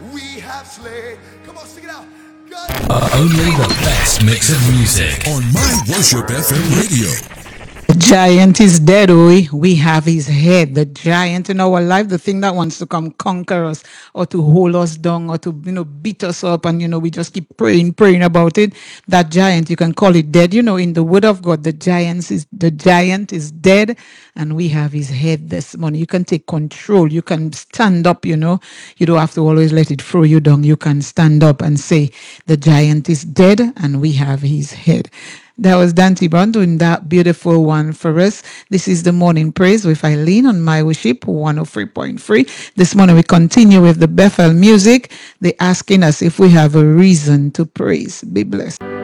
we have slain. Come on, sing it out. God. Only the best mix of music on My Worship FM radio. The giant is dead, we have his head. The giant in our life, the thing that wants to come conquer us or to hold us down or to, beat us up and, we just keep praying about it. That giant, you can call it dead. In the word of God, the giant is dead and we have his head this morning. You can take control. You can stand up, You don't have to always let it throw you down. You can stand up and say, the giant is dead and we have his head. That was Dante Brown doing that beautiful one for us. This is the morning praise with Eileen on My Worship 103.3. This morning we continue with the Bethel music. They're asking us if we have a reason to praise. Be blessed.